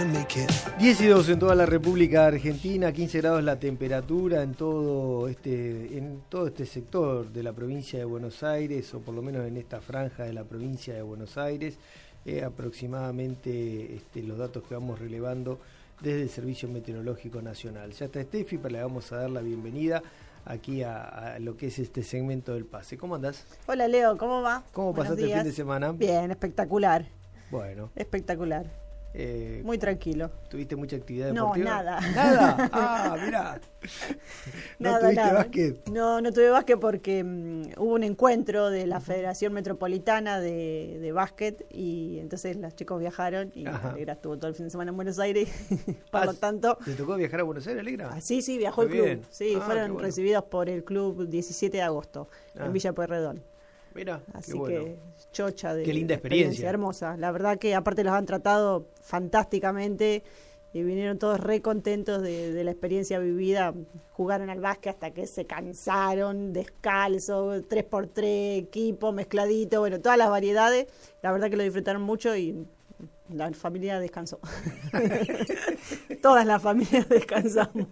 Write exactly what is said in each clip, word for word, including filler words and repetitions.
diez y dos en toda la República Argentina, quince grados la temperatura en todo este en todo este sector de la provincia de Buenos Aires, o por lo menos en esta franja de la provincia de Buenos Aires, eh, aproximadamente este, los datos que vamos relevando desde el Servicio Meteorológico Nacional. Ya está Steffi, pero le vamos a dar la bienvenida aquí a, a lo que es este segmento del pase. ¿Cómo andás? Hola Leo, ¿cómo va? ¿Cómo Buenos pasaste días. el fin de semana? Bien, espectacular. Bueno. Espectacular. Eh, Muy tranquilo. ¿Tuviste mucha actividad No, deportiva? nada. ¿Nada? Ah, mirá. ¿No Nada, tuviste nada. básquet? No, no tuve básquet porque um, hubo un encuentro de la Federación Metropolitana de, de Básquet y entonces los chicos viajaron y Ajá. Alegra estuvo todo el fin de semana en Buenos Aires. Por Ah, lo tanto... ¿Te tocó viajar a Buenos Aires, Alegra? Ah, sí, sí, viajó Qué el club. bien. Sí, Ah, fueron qué bueno. recibidos por el club diecisiete de agosto Ah. en Villa Pueyrredón. Mira, Así qué bueno. que chocha de Qué linda de experiencia. hermosa. La verdad que aparte los han tratado fantásticamente y vinieron todos re contentos de, de la experiencia vivida. Jugaron al básquet hasta que se cansaron, descalzo, tres por tres, equipo, mezcladito, bueno, todas las variedades. La verdad que lo disfrutaron mucho y la familia descansó. Todas las familias descansamos.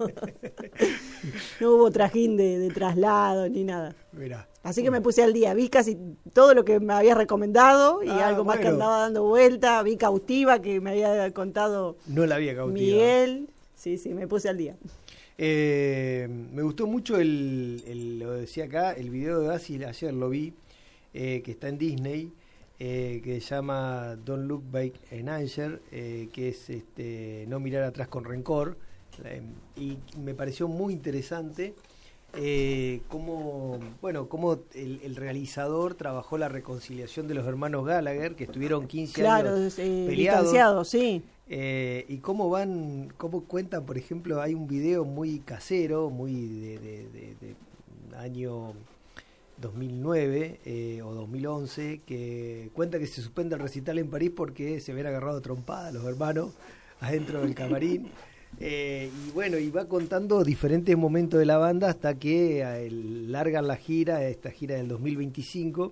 No hubo trajín de, de traslado ni nada. Mirá. Así que me puse al día, vi casi todo lo que me habías recomendado y Ah, algo más que bueno. andaba dando vuelta, vi Cautiva que me había contado No la había cautiva. Miguel, sí, sí, me puse al día. Eh, me gustó mucho el, el, lo decía acá, el video de Basil, ayer lo vi, eh, que está en Disney, eh, que se llama Don't Look Back in Anger, eh, que es este, no mirar atrás con rencor, eh, y me pareció muy interesante. Eh, cómo, bueno, cómo el, el realizador trabajó la reconciliación de los hermanos Gallagher, que estuvieron quince Claro, años eh, peleados, distanciado, sí. eh, y cómo van, cómo cuentan, por ejemplo, hay un video muy casero, muy de, de, de, de año dos mil nueve eh, o dos mil once, que cuenta que se suspende el recital en París porque se habían agarrado a trompadas los hermanos adentro del camarín. Eh, y bueno, y va contando diferentes momentos de la banda hasta que eh, largan la gira, esta gira del dos mil veinticinco,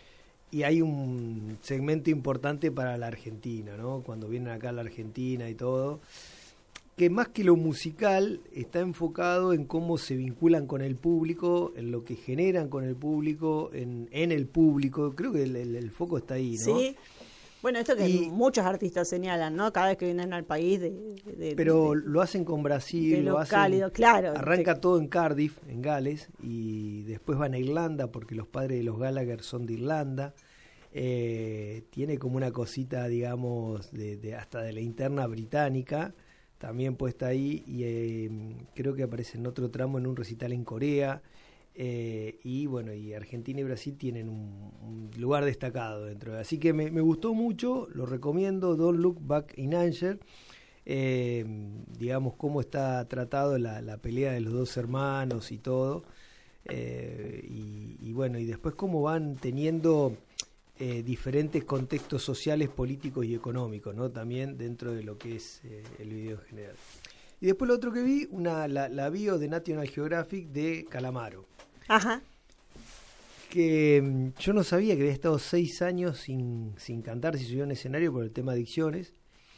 y hay un segmento importante para la Argentina, ¿no? Cuando vienen acá a la Argentina y todo, que más que lo musical está enfocado en cómo se vinculan con el público, en lo que generan con el público, en, en el público. Creo que el, el, el foco está ahí, ¿no? Sí. Bueno, esto que Y- muchos artistas señalan, ¿no? Cada vez que vienen al país de, de- Pero de- lo hacen con Brasil, de lo lo hacen, cálido, claro. arranca Sí. todo en Cardiff, en Gales, y después van a Irlanda porque los padres de los Gallagher son de Irlanda. Eh, tiene como una cosita, digamos, de, de hasta de la interna británica, también puesta ahí, y eh, creo que aparece en otro tramo en un recital en Corea. Eh, y bueno, y Argentina y Brasil tienen un, un lugar destacado dentro de, así que me, me gustó mucho, lo recomiendo, Don't Look Back in Anger. Eh, digamos cómo está tratado la, la pelea de los dos hermanos y todo, eh, y, y bueno, y después cómo van teniendo eh, diferentes contextos sociales, políticos y económicos, ¿no? También dentro de lo que es eh, el video en general. Y después lo otro que vi, una la, la bio de National Geographic de Calamaro, Ajá. que mm, yo no sabía que había estado seis años sin, sin cantar, si subió a un escenario por el tema de adicciones.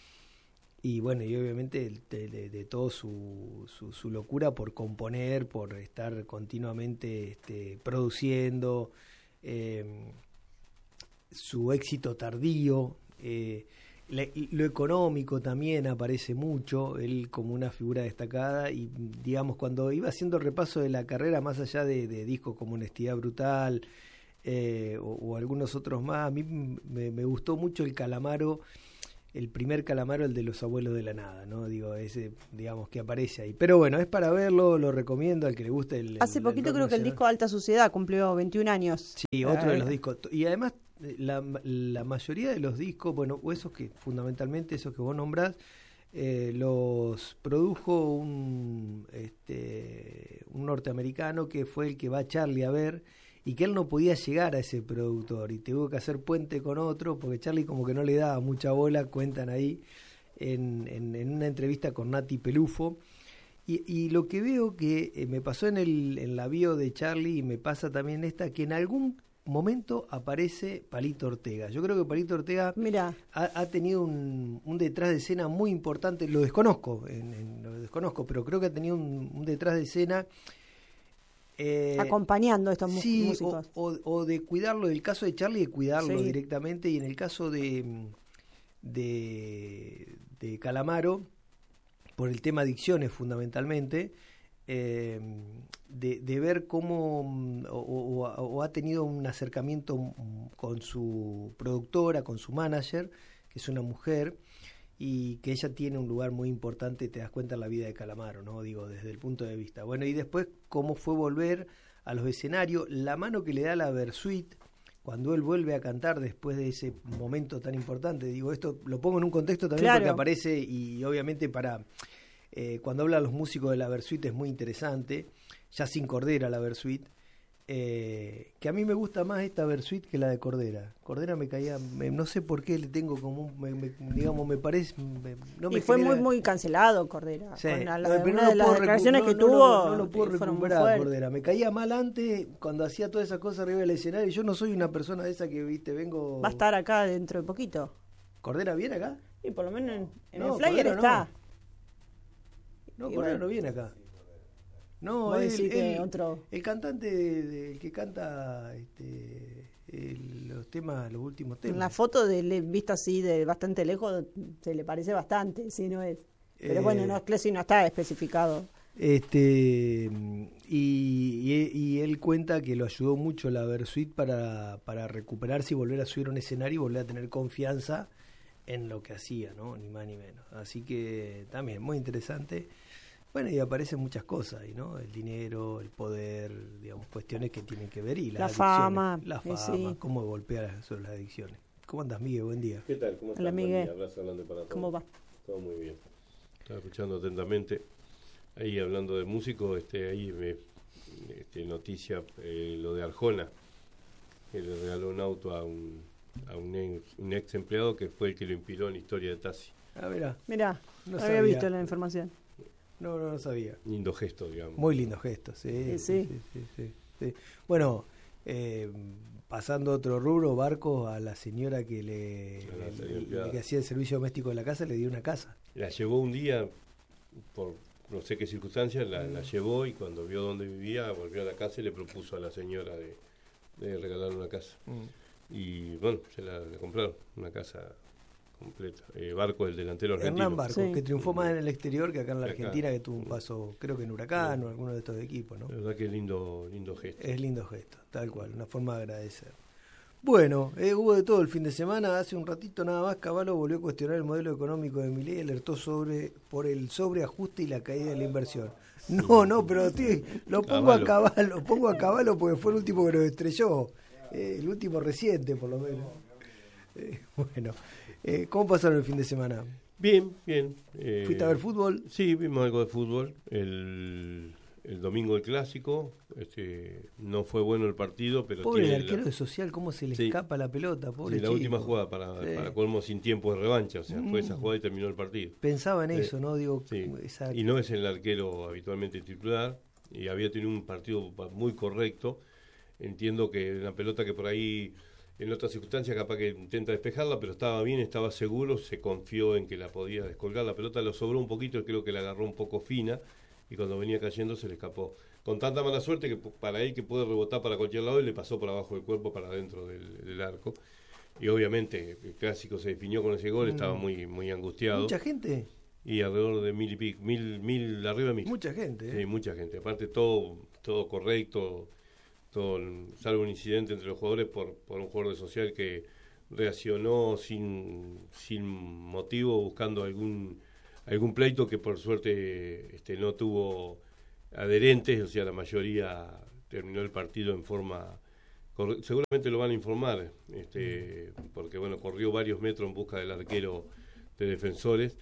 Y bueno, y obviamente de, de, de todo su, su, su locura por componer, por estar continuamente este, produciendo, eh, su éxito tardío, eh, la- lo económico también aparece mucho, él como una figura destacada, y digamos cuando iba haciendo el repaso de la carrera, más allá de, de discos como Honestidad Brutal eh, o, o algunos otros más, a mí me, me gustó mucho el Calamaro, el primer Calamaro, el de los abuelos de la nada, ¿no? Digo, ese, digamos, que aparece ahí. Pero bueno, es para verlo, lo recomiendo al que le guste el, Hace el- el poquito rock creo que el nacional. disco Alta Suciedad cumplió veintiún años. Sí, otro de Eh, los discos. Y además, eh, la, la mayoría de los discos, bueno, o esos que, fundamentalmente esos que vos nombrás, eh, los produjo un, este, un norteamericano que fue el que va a Charlie a ver, y que él no podía llegar a ese productor y tuvo que hacer puente con otro porque Charlie como que no le daba mucha bola, cuentan ahí en, en, en una entrevista con Nati Pelufo. Y, y lo que veo que eh, me pasó en el en la bio de Charlie y me pasa también esta, que en algún momento aparece Palito Ortega. Yo creo que Palito Ortega Mirá. Ha, ha tenido un, un detrás de escena muy importante, lo desconozco, en, en, lo desconozco, pero creo que ha tenido un, un detrás de escena eh, acompañando a estos sí, músicos. O, o, o de cuidarlo, en el caso de Charlie, de cuidarlo Sí. directamente, y en el caso de, de, de Calamaro, por el tema adicciones fundamentalmente, eh, de, de ver cómo o, o, o ha tenido un acercamiento con su productora, con su manager, que es una mujer, y que ella tiene un lugar muy importante, te das cuenta, en la vida de Calamaro, ¿no? Digo, desde el punto de vista. Bueno, y después cómo fue volver a los escenarios, la mano que le da la Versuit cuando él vuelve a cantar después de ese momento tan importante. Digo, esto lo pongo en un contexto también, claro, porque aparece, y obviamente para eh, cuando hablan los músicos de la Versuit es muy interesante, ya sin Cordera la Versuit, eh, que a mí me gusta más esta Versuit que la de Cordera. Cordera me caía, me, no sé por qué le tengo como un, me, me, digamos, me parece... Me, no y me fue genera... muy muy cancelado Cordera. Sí, con la, no, una no de las declaraciones no, que no, tuvo no, no lo puedo fueron muy recuperar, fuertes. Cordera. Me caía mal antes cuando hacía todas esas cosas arriba del escenario. Yo no soy una persona de esa que, viste, vengo... Va a estar acá dentro de poquito. ¿Cordera viene acá? Y por lo menos en, en no, el flyer Cordera está. No, no y Cordera bueno. no viene acá. No, el, el, otro... el cantante de, de, el que canta este, el, los temas, los últimos temas. En la foto de vista así de bastante lejos se le parece bastante, si no es. Pero eh, bueno, no, Clesi no está especificado. Este y, y, y él cuenta que lo ayudó mucho la Versuit para, para recuperarse y volver a subir a un escenario y volver a tener confianza en lo que hacía, ¿no? Ni más ni menos. Así que también muy interesante. Bueno, y aparecen muchas cosas ahí, ¿no? El dinero, el poder, digamos, cuestiones que tienen que ver, y las la adicciones, fama, la fama, sí. Cómo golpear sobre las adicciones. ¿Cómo andas, Miguel? Buen día. ¿Qué tal? ¿Cómo estás? Hola, Miguel. Abrazo grande para todos. ¿Cómo va? Todo muy bien. Estaba escuchando atentamente. Ahí hablando de músicos, este, ahí me este, noticia eh, lo de Arjona, que le regaló un auto a un, a un ex, un ex empleado que fue el que lo inspiró en la historia de Tassi. Ah, mirá. Mirá, no había sabía. visto la información. No, no, no sabía. Lindo gesto, digamos. Muy lindo gesto, sí. Sí, sí. sí, sí, sí, sí. Bueno, eh, pasando a otro rubro, Barco, a la señora que le, le, le que hacía el servicio doméstico de la casa, le dio una casa. La llevó un día, por no sé qué circunstancias, la, mm. la llevó, y cuando vio dónde vivía, volvió a la casa y le propuso a la señora de, de regalarle una casa. Mm. Y bueno, se la, la compraron, una casa completa. Eh, Barco, el delantero argentino. Hernán Barco, sí. que triunfó más en el exterior que acá en la acá. Argentina, que tuvo un paso, creo que en Huracán sí. o alguno de estos equipos, ¿no? La verdad que es lindo, lindo gesto. Es lindo gesto, tal cual, una forma de agradecer. Bueno, eh, hubo de todo el fin de semana. Hace un ratito nada más, Cavallo volvió a cuestionar el modelo económico de Milei y alertó sobre por el sobreajuste y la caída de la inversión. No, no, pero tío, lo pongo Cavallo. a Cavallo, lo pongo a Cavallo porque fue el último que lo estrelló, eh, el último reciente por lo menos. Eh, bueno, eh, ¿cómo pasaron el fin de semana? Bien, bien. Eh, ¿Fuiste a ver fútbol? Sí, vimos algo de fútbol. El, el domingo el clásico, este, no fue bueno el partido, pero pobre tiene el arquero la, de Social, cómo se le sí, escapa la pelota, pobre sí, la chico. última jugada para, sí. para colmo sin tiempo de revancha, o sea, mm. fue esa jugada y terminó el partido. Pensaba en eh, eso, ¿no? Digo, sí. esa... Y no es el arquero habitualmente titular, y había tenido un partido muy correcto. Entiendo que una pelota que por ahí, en otras circunstancias, capaz que intenta despejarla, pero estaba bien, estaba seguro, se confió en que la podía descolgar. La pelota lo sobró un poquito, creo que la agarró un poco fina, y cuando venía cayendo se le escapó. Con tanta mala suerte que para él, que puede rebotar para cualquier lado, y le pasó por abajo del cuerpo para adentro del, del arco. Y obviamente el clásico se definió con ese gol, mm. estaba muy muy angustiado. ¿Mucha gente? Y alrededor de mil y pico, mil, mil, arriba de mil. Mucha gente, ¿eh? Sí, mucha gente. Aparte todo, todo correcto, todo, salvo un incidente entre los jugadores por, por un jugador de Social que reaccionó sin, sin motivo, buscando algún, algún pleito que por suerte este, no tuvo adherentes, o sea, la mayoría terminó el partido en forma... Seguramente lo van a informar, este, porque bueno, corrió varios metros en busca del arquero de Defensores,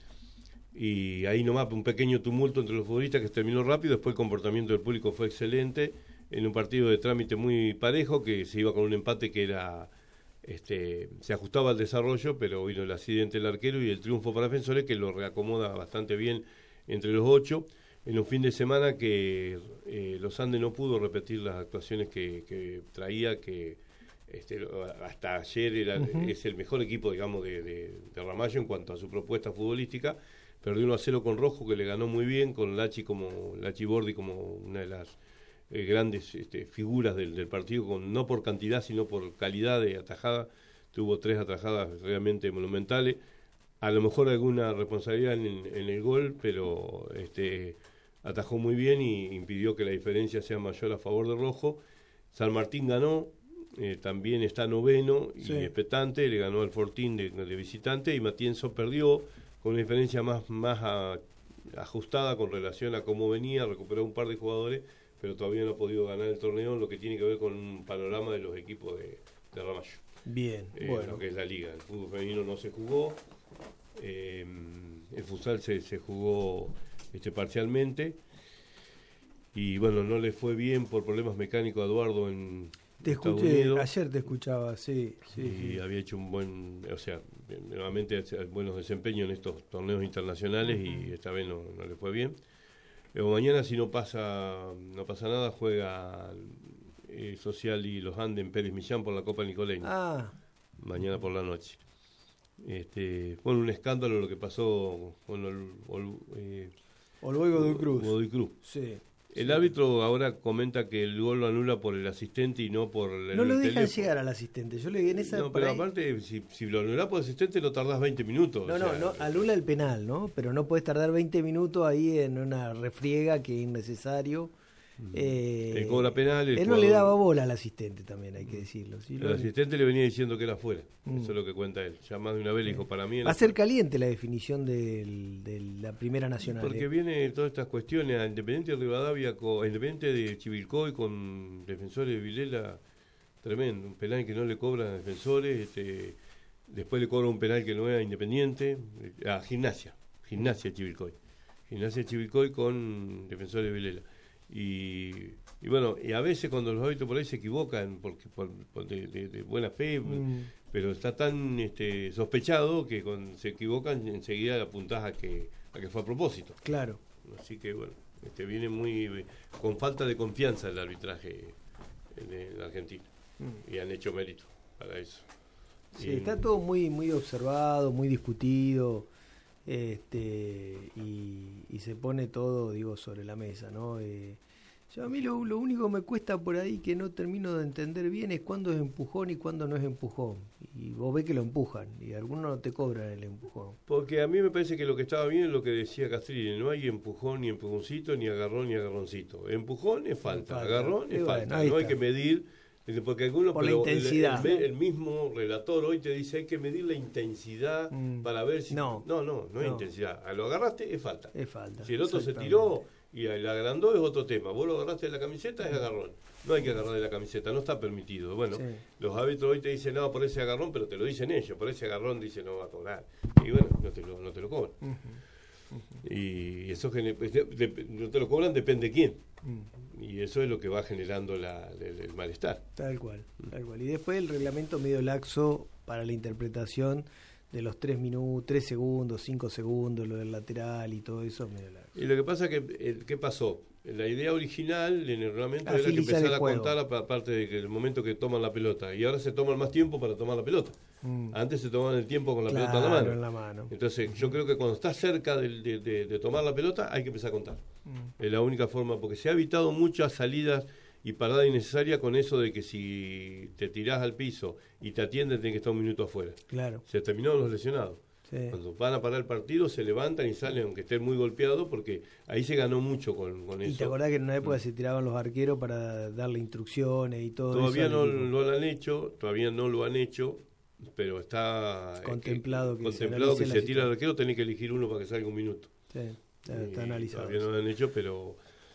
y ahí nomás un pequeño tumulto entre los futbolistas que terminó rápido. Después el comportamiento del público fue excelente, en un partido de trámite muy parejo, que se iba con un empate que era... Este, se ajustaba al desarrollo, pero vino el accidente del arquero y el triunfo para Defensores, que lo reacomoda bastante bien entre los ocho. En un fin de semana que eh, Los Andes no pudo repetir las actuaciones que, que traía, que este, hasta ayer era, uh-huh. es el mejor equipo, digamos, de, de, de Ramallo en cuanto a su propuesta futbolística. Perdió uno a cero con Rojo, que le ganó muy bien, con Lachi como Lachi Bordi como una de las eh, grandes este, figuras del, del partido, con, no por cantidad, sino por calidad de atajada. Tuvo tres atajadas realmente monumentales. A lo mejor alguna responsabilidad en, en el gol, pero este, atajó muy bien y impidió que la diferencia sea mayor a favor de Rojo. San Martín ganó, eh, también está noveno y sí. expectante, le ganó al Fortín de, de visitante, y Matienzo perdió con una diferencia más, más a, ajustada con relación a cómo venía, recuperó un par de jugadores, pero todavía no ha podido ganar el torneo, lo que tiene que ver con un panorama de los equipos de, de Ramallo. Bien, eh, bueno. Lo que es la liga. El fútbol femenino no se jugó, eh, el futsal se, se jugó este, parcialmente, y bueno, no le fue bien por problemas mecánicos a Eduardo en Te escuché, ayer te escuchaba, sí, sí. Y sí. había hecho un buen, o sea, nuevamente buenos desempeños en estos torneos internacionales uh-huh. y esta vez no, no le fue bien. Pero mañana, si no pasa no pasa nada, juega eh, Social y los Andes en Pérez Millán por la Copa Nicoleña. Ah. Mañana por la noche. Este, fue un escándalo lo que pasó con el Ol, eh, Godoy Cruz. Godoy Cruz. Sí. El sí. árbitro ahora comenta que el gol lo anula por el asistente y no por el No lo dejan teléfono. llegar al asistente. Yo le en esa No, pero ahí... aparte, si, si lo anulás por asistente no tardás veinte minutos. No, o no, sea, no, anula el penal, ¿no? Pero no puedes tardar veinte minutos ahí en una refriega que es innecesario. Eh, el cobra penal. El él no jugador, le daba bola al asistente también, hay que decirlo. ¿Sí? El Lo... asistente le venía diciendo que era fuera. Mm. Eso es lo que cuenta él. Ya más de una vez le dijo, para mí... Va a ser caliente la definición del, de la Primera Nacional. Porque eh. viene todas estas cuestiones, a Independiente de Rivadavia, con, a Independiente de Chivilcoy, con Defensores de Vilela, tremendo. Un penal que no le cobran a Defensores, este, después le cobra un penal que no era Independiente, a Gimnasia, Gimnasia Chivilcoy. Gimnasia Chivilcoy con Defensores de Vilela. Y, y bueno, y a veces cuando los árbitros por ahí se equivocan porque por, por de, de, de buena fe, mm. pero está tan este, sospechado que cuando se equivocan enseguida le apuntás a que, a que fue a propósito. Claro. Así que bueno, este viene muy con falta de confianza el arbitraje en, en Argentina mm. y han hecho mérito para eso. Sí, y, está todo muy muy observado, muy discutido. Este y, y se pone todo, digo, sobre la mesa, ¿no? Eh, yo a mí lo, lo único que me cuesta por ahí que no termino de entender bien es cuándo es empujón y cuándo no es empujón. Y vos ves que lo empujan y algunos no te cobran el empujón. Porque a mí me parece que lo que estaba bien es lo que decía Castrilli, no hay empujón ni empujoncito, ni agarrón ni agarroncito. Empujón es falta, falta. agarrón es y falta, bueno, no hay que medir. Porque algunos, por la intensidad. El, el, el mismo relator hoy te dice hay que medir la intensidad mm. para ver si... No, no, no, no es no. intensidad. Lo agarraste, es falta. Es falta. Si el otro se tiró y el agrandó, es otro tema. Vos lo agarraste de la camiseta, es agarrón. No hay que agarrar de la camiseta, no está permitido. Bueno, sí. Los árbitros hoy te dicen, no, por ese agarrón, pero te lo dicen ellos. Por ese agarrón dice no va a cobrar. Y bueno, no te lo, no te lo cobran. Uh-huh. Uh-huh. Y eso que no te lo cobran, depende de quién. Uh-huh. Y eso es lo que va generando la, el, el malestar. Tal cual, tal cual. Y después el reglamento medio laxo para la interpretación de los tres minutos, tres segundos, cinco segundos, lo del lateral y todo eso, medio laxo. Y lo que pasa es que, ¿qué pasó? La idea original en el reglamento era que empezara a contar aparte de que el momento que toman la pelota. Y ahora se toman más tiempo para tomar la pelota. Mm. Antes se tomaban el tiempo con la claro, pelota en la mano. En la mano. Entonces, yo creo que cuando estás cerca de, de, de, de tomar la pelota, hay que empezar a contar. Mm. Es la única forma, porque se ha evitado muchas salidas y paradas innecesarias con eso de que si te tirás al piso y te atienden, tenés que estar un minuto afuera. Claro. Se terminaron los lesionados. Sí. Cuando van a parar el partido se levantan y salen aunque estén muy golpeados porque ahí se ganó mucho con, con eso. Y te acordás que en una época mm. se tiraban los arqueros para darle instrucciones y todo todavía eso. Todavía no, no lo han hecho, todavía no lo han hecho, pero está contemplado eh, que, que contemplado se, que se tira el arquero, tenés que elegir uno para que salga un minuto. Sí, está, está analizado. Todavía no lo han hecho, pero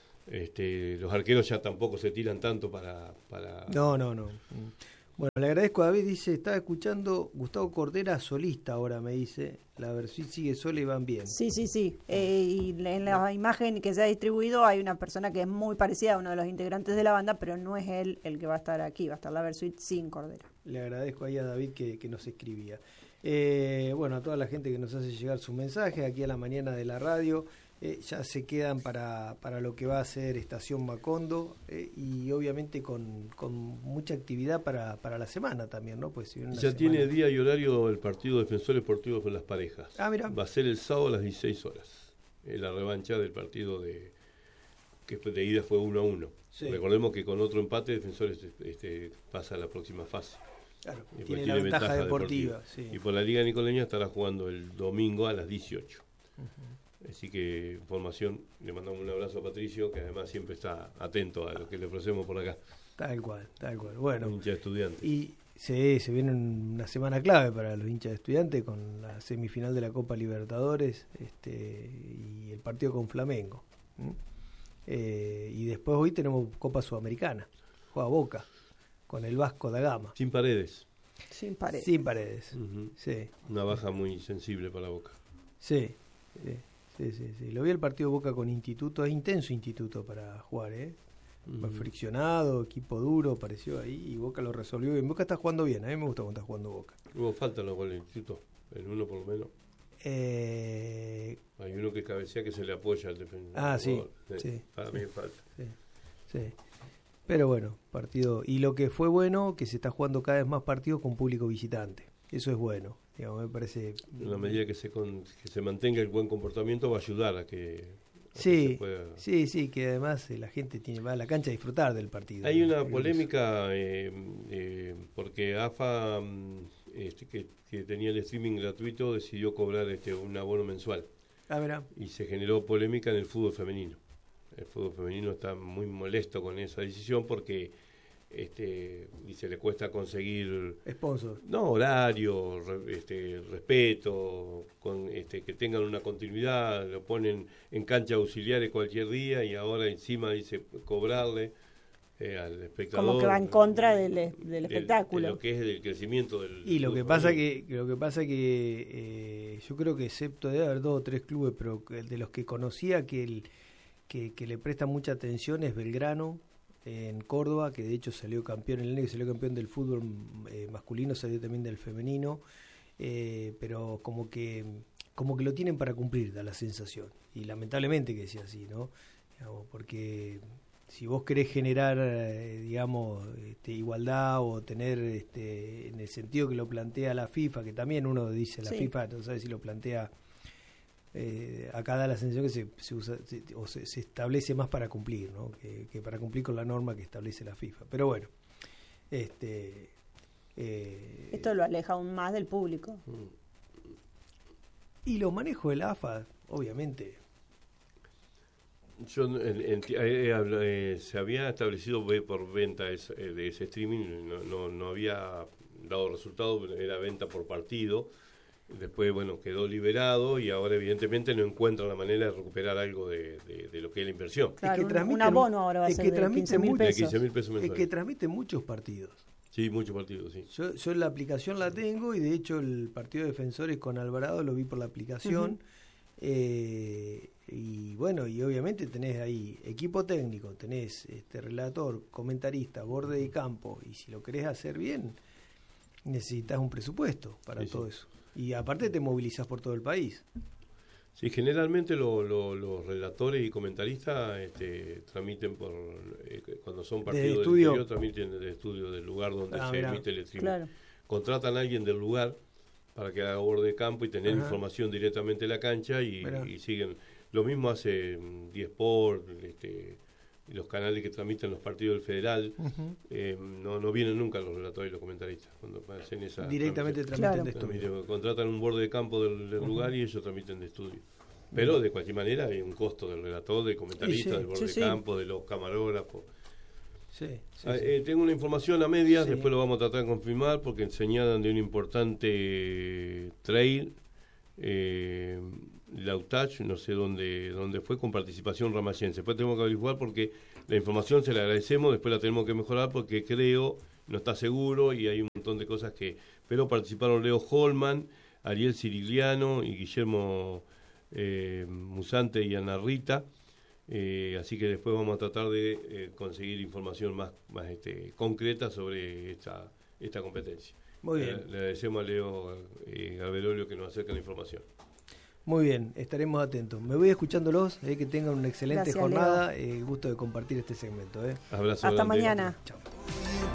este, los arqueros ya tampoco se tiran tanto para... para... No, no, no. Bueno, le agradezco a David, dice, estaba escuchando Gustavo Cordera solista ahora, me dice, la versión sigue sola y van bien. Sí, sí, sí, eh, y en la imagen que se ha distribuido hay una persona que es muy parecida a uno de los integrantes de la banda, pero no es él el que va a estar aquí, va a estar la Versuit sin Cordera. Le agradezco ahí a David que, que nos escribía. Eh, bueno, a toda la gente que nos hace llegar su mensaje aquí a la mañana de la radio, eh, ya se quedan para, para lo que va a ser Estación Macondo eh, y obviamente con, con mucha actividad para, para la semana también, ¿no? Pues si bien una ya semana... tiene día y horario el partido Defensores Sportivos con las parejas. Ah, mira. Va a ser el sábado a las dieciséis horas. Es la revancha del partido de que de ida fue uno a uno. Sí. Recordemos que con otro empate Defensores este, pasa a la próxima fase. Claro, tiene, tiene la ventaja, ventaja deportiva. deportiva. Sí. Y por la Liga Nicoleña estará jugando el domingo a las dieciocho. Uh-huh. Así que, información, le mandamos un abrazo a Patricio, que además siempre está atento a lo que le ofrecemos por acá. Tal cual, tal cual. Bueno, hincha de Estudiantes. Y sí, se viene una semana clave para los hinchas de Estudiantes con la semifinal de la Copa Libertadores este, y el partido con Flamengo. ¿Mm? Eh, y después hoy tenemos Copa Sudamericana, juega Boca con el Vasco da Gama. Sin Paredes. Sin Paredes. Sin Paredes, uh-huh. Sí. Una baja muy sensible para Boca. Sí, sí, sí, sí, sí. Lo vi el partido Boca con Instituto, es intenso Instituto para jugar, ¿eh? Uh-huh. Friccionado, equipo duro, apareció ahí y Boca lo resolvió bien. Boca está jugando bien, a mí me gusta cuando está jugando Boca. Hubo falta los goles del Instituto, el uno por lo menos. Eh... Hay uno que cabecea que se le apoya al defensor. Ah, sí, sí, sí. Para sí, mí falta. Sí, sí. Pero bueno, partido. Y lo que fue bueno, que se está jugando cada vez más partidos con público visitante. Eso es bueno, digamos, me parece. En la medida que se, con, que se mantenga el buen comportamiento va a ayudar a que. A sí, que se pueda... sí, sí, que además eh, la gente tiene va a la cancha a disfrutar del partido. Hay una polémica eh, eh, porque A F A, este, que, que tenía el streaming gratuito, decidió cobrar este un abono mensual. Ah, mira. Y se generó polémica en el fútbol femenino. El fútbol femenino está muy molesto con esa decisión porque este y se le cuesta conseguir sponsor, no horario, re, este respeto, con este que tengan una continuidad, lo ponen en cancha auxiliares cualquier día y ahora encima dice cobrarle eh, al espectador. Como que va en contra del, del, del espectáculo. De lo que es el crecimiento del y lo que pasa que lo que pasa que eh, yo creo que excepto de haber dos o tres clubes, pero de los que conocía que el Que, que le presta mucha atención es Belgrano eh, en Córdoba, que de hecho salió campeón, el año que salió campeón del fútbol eh, masculino, salió también del femenino, eh, pero como que como que lo tienen para cumplir, da la sensación, y lamentablemente que sea así, ¿no? Digamos, porque si vos querés generar, eh, digamos, este, igualdad o tener, este, en el sentido que lo plantea la FIFA, que también uno dice, la sí. FIFA, no sabe si lo plantea... Eh, acá da la sensación que se, se usa se, o se, se establece más para cumplir, ¿no? que, que para cumplir con la norma que establece la FIFA. Pero bueno, este eh, esto lo aleja aún más del público. Y los manejos de la A F A, obviamente. Yo en, en, eh, eh, se había establecido por venta ese, de ese streaming, no, no, no había dado resultado, era venta por partido. Después, bueno, quedó liberado y ahora evidentemente no encuentran la manera de recuperar algo de, de, de lo que es la inversión. Claro, es que un, un abono ahora va a ser de quince mil pesos. pesos es que transmite muchos partidos. Sí, muchos partidos, sí. Yo, yo la aplicación la tengo y de hecho el partido de Defensores con Alvarado lo vi por la aplicación. Uh-huh. eh, y bueno, y obviamente tenés ahí equipo técnico, tenés este relator, comentarista, borde de campo, y si lo querés hacer bien, necesitas un presupuesto para sí, todo sí. eso. Y aparte te movilizas por todo el país. Sí, generalmente lo, lo, los relatores y comentaristas este, transmiten por eh, cuando son partidos del interior, transmiten desde el estudio del lugar donde ah, se mirá. emite el streaming. Claro. Contratan a alguien del lugar para que haga borde de campo y tener Ajá. información directamente en la cancha y, y siguen. Lo mismo hace diez Sport, este, los canales que transmiten los partidos del Federal. Uh-huh. eh, no, no vienen nunca los relatores y los comentaristas cuando hacen esa directamente transmiten claro. de estudio. Contratan un borde de campo del, del uh-huh. lugar y ellos transmiten de estudio. Pero de cualquier manera hay un costo del relator, del comentarista, sí, del borde sí, de sí. campo, de los camarógrafos. Sí, sí, ah, sí. Eh, tengo una información a medias, sí. después lo vamos a tratar de confirmar porque señalan de un importante trail, eh, Lautach, no sé dónde dónde fue, con participación ramayense. Después tenemos que averiguar porque la información se la agradecemos, después la tenemos que mejorar porque creo, no está seguro y hay un montón de cosas que... Pero participaron Leo Holman, Ariel Cirigliano y Guillermo eh, Musante y Ana Rita. Eh, así que después vamos a tratar de eh, conseguir información más más este, concreta sobre esta esta competencia. Muy bien. Eh, le agradecemos a Leo y a Belolio que nos acercan la información. Muy bien, estaremos atentos. Me voy escuchándolos, eh, que tengan una excelente Gracias, jornada. El eh, gusto de compartir este segmento. Eh. Abrazo Hasta grande. mañana. Chao.